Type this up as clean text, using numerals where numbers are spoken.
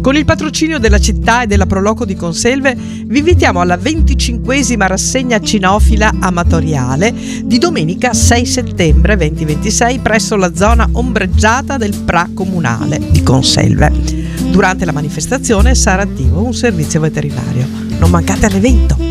Con il patrocinio della città e della Proloco di Conselve vi invitiamo alla 25esima rassegna cinofila amatoriale di domenica 6 settembre 2026 presso la zona ombreggiata del PRA comunale di Conselve. Durante la manifestazione sarà attivo un servizio veterinario. Non mancate all'evento!